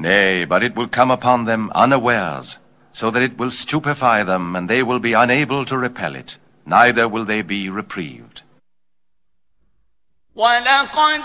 Nay, but it will come upon them unawares, so that it will stupefy them, and they will be unable to repel it, neither will they be reprieved.